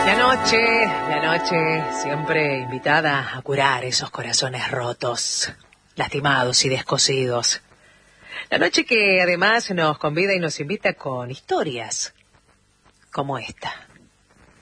La noche siempre invitada a curar esos corazones rotos, lastimados y descosidos. La noche que además nos convida y nos invita con historias como esta.